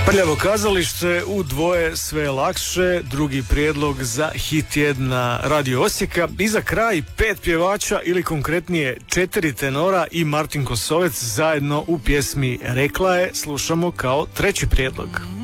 Prljavo kazalište u dvoje sve lakše, drugi prijedlog za hit tjedna Radio Osijeka i za kraj 5 pjevača ili konkretnije 4 tenora i Martin Kosovec zajedno u pjesmi Rekla je slušamo kao treći prijedlog.